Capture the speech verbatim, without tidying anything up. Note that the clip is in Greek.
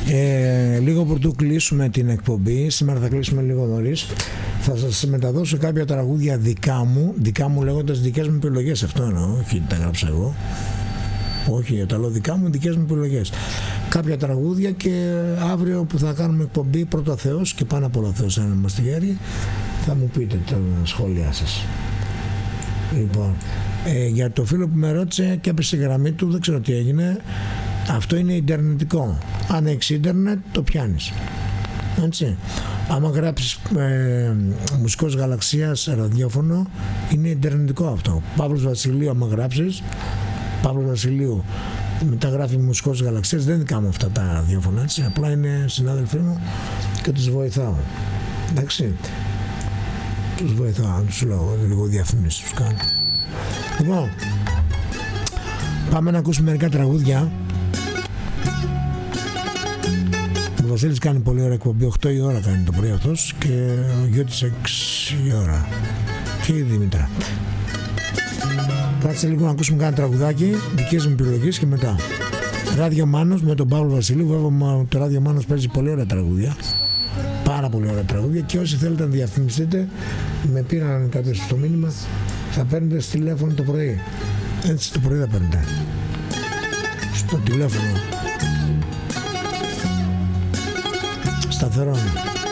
Ε, λίγο πρωτού κλείσουμε την εκπομπή, σήμερα θα κλείσουμε λίγο νωρίς. Θα σας μεταδώσω κάποια τραγούδια δικά μου, δικά μου λέγοντας δικές μου επιλογές, αυτό εννοώ, όχι τα γράψα εγώ. Όχι, τα λέω δικά μου, δικές μου επιλογές. Κάποια τραγούδια και αύριο που θα κάνουμε εκπομπή πρώτα Θεός και πάνω απ' όλα Θεός αν είμαστε γέροι, θα μου πείτε τα σχόλιά σας. Λοιπόν, ε, για το φίλο που με ρώτησε και έπεσε η γραμμή του, δεν ξέρω τι έγινε. Αυτό είναι ιντερνετικό. Αν έχεις ίντερνετ το πιάνεις. Έτσι. Άμα γράψεις ε, μουσικός γαλαξίας ραδιόφωνο, είναι ιντερνετικό αυτό. Παύλος Βασιλείου, άμα γράψεις Παύλος Βασιλείου, μετά γράφει μουσικός γαλαξίας, δεν δικά μου αυτά τα ραδιόφωνα, έτσι. Απλά είναι συνάδελφοί μου και τους βοηθάω. Εντάξει. Τους βοηθάω, τους λέω, λίγο διαφήμιση τους κάνω. Λοιπόν, πάμε να ακούσουμε μερικά τραγούδια. Ο Βασίλης κάνει πολύ ώρα εκπομπή, οκτώ η ώρα κάνει το πρωί αυτός και ο Γιώτης έξι η ώρα και η Δήμητρα. Κάτσε λίγο να ακούσουμε κάνα τραγουδάκι δικές μου επιλογές και μετά Ράδιο Μάνος με τον Παύλο Βασιλείου. Βέβαια το Ράδιο Μάνος παίζει πολύ ωραία τραγούδια, πάρα πολύ ωραία τραγούδια, και όσοι θέλετε να διαφημιστείτε, με πήραν κάποιος στο μήνυμα, θα παίρνετε στο τηλέφωνο το πρωί. Έτσι το πρωί θα παίρνετε στο τηλέφωνο σταθερό.